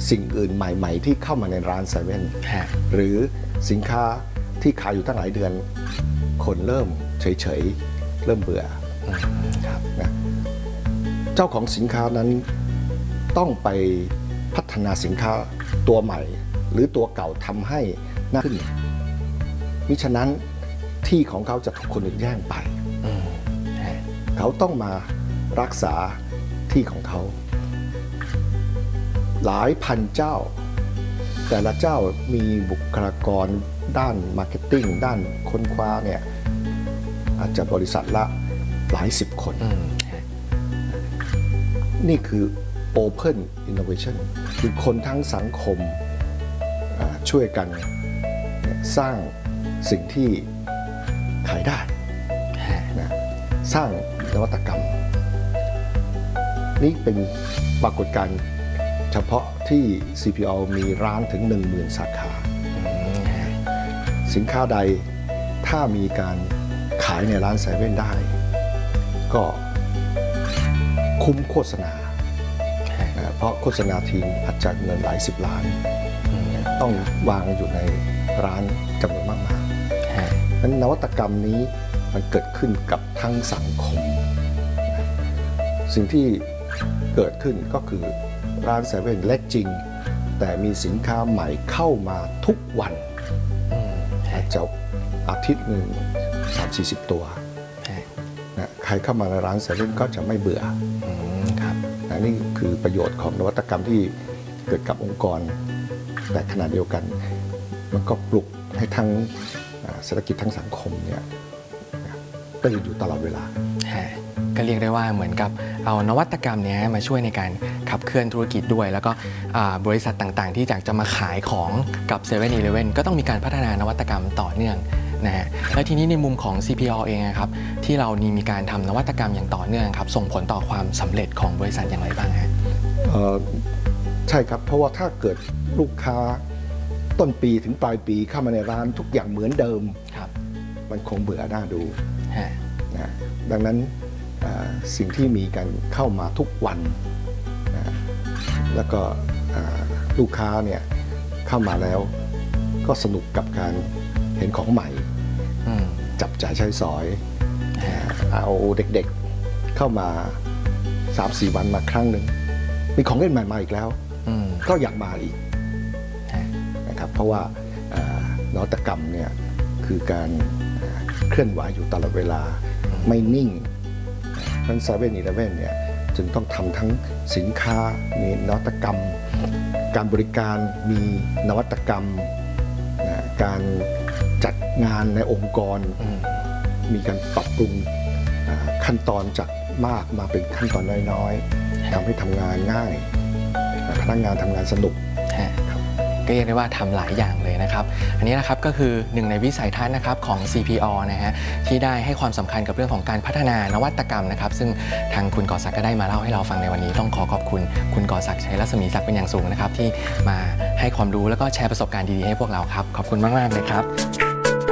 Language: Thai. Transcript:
สิ่งอื่นใหม่ๆที่เข้ามาในร้านเซเว่นหรือสินค้าที่ขายอยู่ตั้งหลายเดือนคนเริ่มเฉยๆเริ่มเบื่อนะเจ้าของสินค้านั้นต้องไปพัฒนาสินค้าตัวใหม่หรือตัวเก่าทำให้น่าขึ้นมิฉะนั้นที่ของเขาจะถูกคนอื่นแย่งไปเขาต้องมารักษาที่ของเขาหลายพันเจ้าแต่ละเจ้ามีบุคลากรด้านมาร์เก็ตติ้งด้านค้นคว้าเนี่ยอาจจะบริษัทละหลายสิบคนนี่คือ Open Innovation คือคนทั้งสังคมช่วยกันสร้างสิ่งที่ขายได้นะสร้างนวัตกรรมนี่เป็นปรากฏการณ์เฉพาะที่ CPO มีร้านถึง 10,000 สาขาสินค้าใดถ้ามีการขายในร้านเซเว่นได้ก็คุ้มโฆษณาเพราะโฆษณาทีอาจจะเงินหลาย10 ล้านต้องวางอยู่ในร้านจำนวนมากๆนั้นนวัตกรรมนี้มันเกิดขึ้นกับทั้งสังคมสิ่งที่เกิดขึ้นก็คือร้านเซเว่นเล็กจริงแต่มีสินค้าใหม่เข้ามาทุกวันอาจจะอาทิตย์หนึ่ง30-40 ตัวนะใครเข้ามาในร้านเซเว่นก็จะไม่เบื่อครับนี่คือประโยชน์ของนวัตกรรมที่เกิดกับองค์กรแต่ขณะเดียวกันมันก็ปลุกให้ทั้งเศรษฐกิจทั้งสังคมเนี่ยตื่นอยู่ตลอดเวลาก็เรียกได้ว่าเหมือนกับเอานวัตกรรมนี้มาช่วยในการขับเคลื่อนธุรกิจด้วยแล้วก็บริษัทต่างๆที่อยากจะมาขายของกับ7-Eleven ก็ต้องมีการพัฒนานวัตกรรมต่อเนื่องนะฮะแล้วทีนี้ในมุมของ CPO เองครับที่เรานี่มีการทำนวัตกรรมอย่างต่อเนื่องครับส่งผลต่อความสำเร็จของบริษัทอย่างไรบ้างฮะใช่ครับเพราะว่าถ้าเกิดลูกค้าต้นปีถึงปลายปีเข้ามาในร้านทุกอย่างเหมือนเดิมมันคงเบื่อหน้าดูนะดังนั้นสิ่งที่มีการเข้ามาทุกวันแล้วก็ลูกค้าเนี่ยเข้ามาแล้วก็สนุกกับการเห็นของใหม่จับจ่ายใช้สอยเอาเด็กๆเข้ามา 3-4 วันมาครั้งหนึ่งมีของเล่นใหม่มาอีกแล้วก็อยากมาอีกนะครับเพราะว่านวัตกรรมเนี่ยคือการเคลื่อนไหวอยู่ตลอดเวลาไม่นิ่งทั้ง7-Elevenเนี่ยจึงต้องทำทั้งสินค้ามีนวัตกรรมการบริการมีนวัตกรรมการจัดงานในองค์กรมีการปรับปรุงขั้นตอนจากมากมาเป็นขั้นตอนน้อยๆทำให้ทำงานง่ายพนักงานทำงานสนุกก็เรียกได้ว่าทำหลายอย่างเลยนะครับอันนี้นะครับก็คือหนึ่งในวิสัยทัศน์นะครับของ CPO นะฮะที่ได้ให้ความสำคัญกับเรื่องของการพัฒนานวัตกรรมนะครับซึ่งทางคุณกอศักดิ์ก็ได้มาเล่าให้เราฟังในวันนี้ต้องขอขอบคุณคุณกอศักดิ์ชัยรัศมีศักดิ์เป็นอย่างสูงนะครับที่มาให้ความรู้แล้วก็แชร์ประสบการณ์ดีๆให้พวกเราครับขอบคุณมากๆเลยครับ